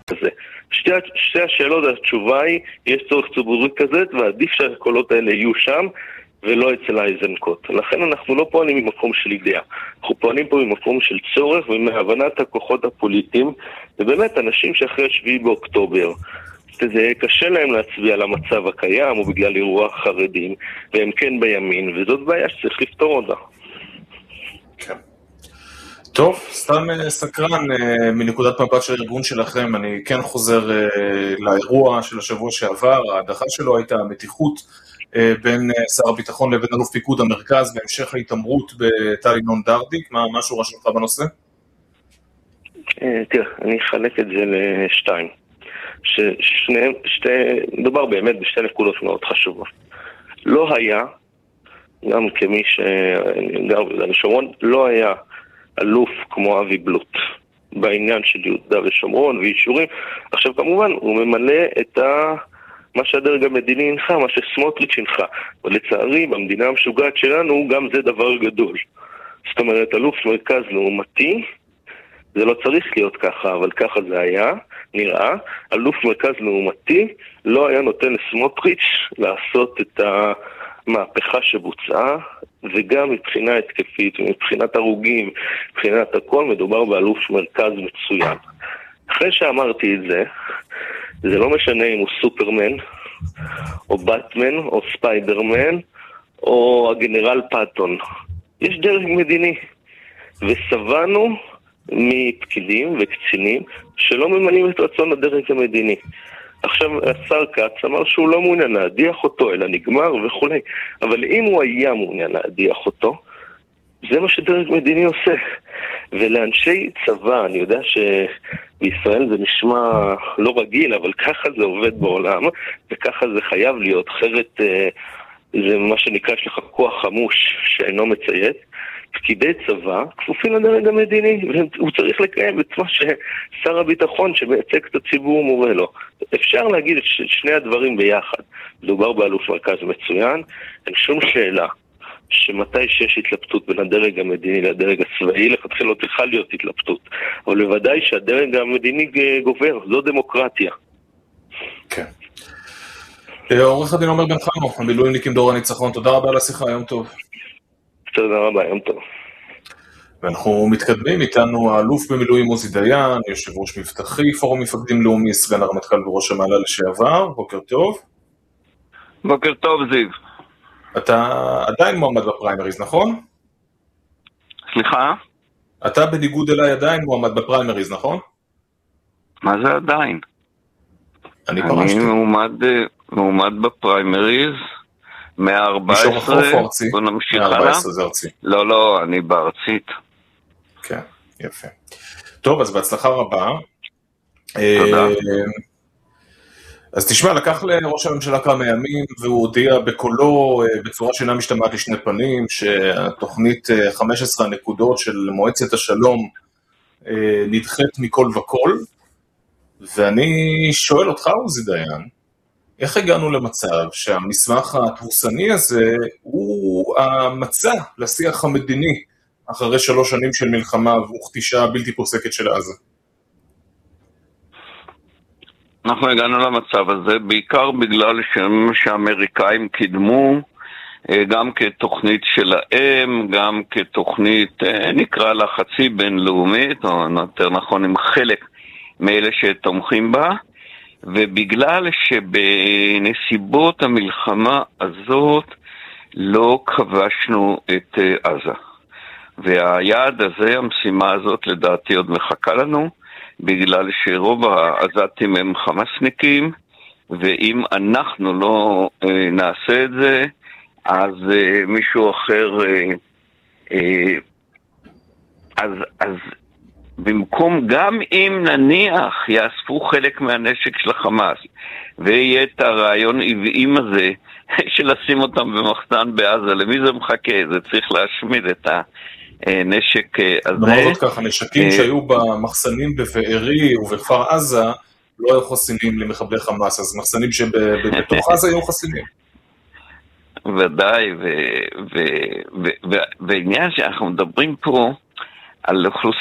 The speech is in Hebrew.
כזה. שתי השאלות, התשובה היא, יש צורך ציבורי כזה, ועדיף שהקולות האלה יהיו שם, ולא אצל אייזנקוט. לכן אנחנו לא פועלים ממקום של אידאה. אנחנו פועלים פה ממקום של צורך ומהבנת הכוחות הפוליטיים, ובאמת אנשים שאחרי 7 באוקטובר, זה קשה להם להצביע על המצב הקיים, או בגלל אירוע חרדים, והם כן בימין, וזאת בעיה שצריך לפתור אותה. כן. טוב, סתם סקרן מנקודת מבט של הארגון שלכם, אני כן חוזר לאירוע של השבוע שעבר, ההדחה שלו הייתה מתיחות בין שר הביטחון לבין אלוף פיקוד המרכז, בהמשך ההתאמרות בטל ינון דרדיק, מה השורה שלך בנושא? תראה, אני אחלק את זה לשתיים. מדובר באמת בשתי נקודות מאוד חשובות. לא היה, גם כמי שגר ביהודה ושומרון, לא היה אלוף כמו אבי בלוט בעניין של יהודה ושומרון ואישורים. עכשיו כמובן הוא ממלא את מה שהדרג המדיני הנחה, מה שסמוטריץ' הנחה. ולצערי במדינה המשוגעת שלנו גם זה דבר גדול. זאת אומרת, אלוף מרכז לעומתי, זה לא צריך להיות ככה, אבל ככה זה היה, נראה. אלוף מרכז לעומתי לא היה נותן לסמוטריץ' לעשות את המהפכה שבוצעה, וגם מבחינה התקפית, מבחינת הרוגים, מבחינת הכל, מדובר באלוף מרכז מצוין. אחרי שאמרתי את זה, זה לא משנה אם הוא סופרמן, או בטמן, או ספיידרמן, או הגנרל פאטון. יש דרג מדיני, וסבנו מפקידים וקצינים שלא ממנים את רצון הדרג המדיני. עכשיו השר כץ אמר שהוא לא מעוניין להדיח אותו, אלא נגמר וכו'. אבל אם הוא היה מעוניין להדיח אותו, זה מה שדרג מדיני עושה. ולאנשי צבא, אני יודע שבישראל זה נשמע לא רגיל, אבל ככה זה עובד בעולם, וככה זה חייב להיות. אחרת זה מה שנקרא, יש לך כוח חמוש שאינו מציית. פקידי צבא כפופים לדרג המדיני, והוא צריך לקיים את מה ששר הביטחון שמייצג את הציבור מורה לו. אפשר להגיד את שני הדברים ביחד. מדובר באלוף מרכז מצוין, אין שום שאלה שמתי שיש התלבטות בין הדרג המדיני לדרג הצבאי, לכתחילה לא צריכה להיות התלבטות. אבל בוודאי שהדרג המדיני גובר, זו דמוקרטיה. כן. עורך הדין עומר בן חמו, המילואימניקים דור הניצחון, תודה רבה על השיחה, יום טוב. תודה רבה, יום טוב. ואנחנו מתקדמים, איתנו האלוף במילואים עוזי דיין, יושב ראש מבטחי, פורום מפקדים לאומי, סגן הרמטכ"ל וראש המעלה לשעבר, בוקר טוב. בוקר טוב זיו. אתה עדיין מועמד בפריימריז, נכון? סליחה? אתה בניגוד אליי עדיין מועמד בפריימריז, נכון? מה זה עדיין? אני פרשתי. אני מועמד בפריימריז, 114, בוא נמשיך הלאה. 114 זה ארצי. לא, אני בארצית. כן, יפה. טוב, אז בהצלחה רבה. תודה. אז תשמע, לקח לראש הממשלה כמה ימים, והוא הודיע בקולו, בצורה שאינה משתמעת לשני פנים, שהתוכנית 15 הנקודות של מועצת השלום נדחית מכל וכל, ואני שואל אותך, עוזי דיין, איך הגענו למצב שהמסמך התבוסני הזה הוא המצע לשיח המדיני אחרי 3 שנים של מלחמה וכתישה בלתי פוסקת של עזה? אנחנו הגענו למצב הזה בעיקר בגלל שהאמריקאים קידמו גם כתוכנית שלהם, גם כתוכנית נקרא לה חצי בינלאומית, או יותר נכון עם חלק מאלה שתומכים בה, ובגלל שבנסיבות המלחמה הזאת לא כבשנו את עזה. והיעד הזה, המשימה הזאת לדעתי עוד מחכה לנו, בגלל שרוב העזתים הם חמאסניקים, ואם אנחנו לא נעשה את זה, אז מישהו אחר, אז במקום, גם אם נניח יאספו חלק מהנשק של החמאס, ויהיה את הרעיון עוועים הזה, של לשים אותם במחסן בעזה, למי זה מחכה? זה צריך להשמיד את הנשק הזה. נאמר זאת ככה, נשקים שהיו במחסנים בבארי ובכפר עזה, לא היו חסינים למחבלי חמאס, אז מחסנים שבתוך עזה היו חסינים. ודאי, ועניין שאנחנו מדברים פה, על אוכלוסייה